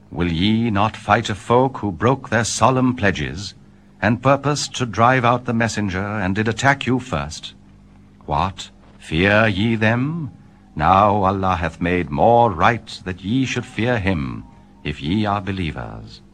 Will ye not fight a folk who broke their solemn pledges, and purposed to drive out the messenger, and did attack you first? What, fear ye them? Now Allah hath made more right that ye should fear him, if ye are believers.